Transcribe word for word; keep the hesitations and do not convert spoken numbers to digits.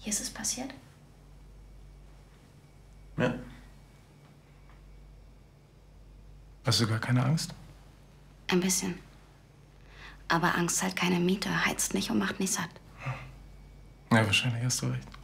Hier ist es passiert? Ja. Hast du gar keine Angst? Ein bisschen. Aber Angst zahlt keine Miete, heizt nicht und macht nicht satt. Ja, wahrscheinlich hast du recht.